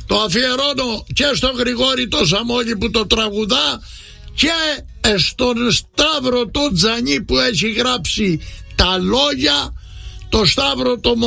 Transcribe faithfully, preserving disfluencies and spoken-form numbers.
Το αφιερώνω και στον Γρηγόρη το Σαμόλη που το τραγουδά και στον Σταύρο τον Τζανί που έχει γράψει τα λόγια, το Σταύρο το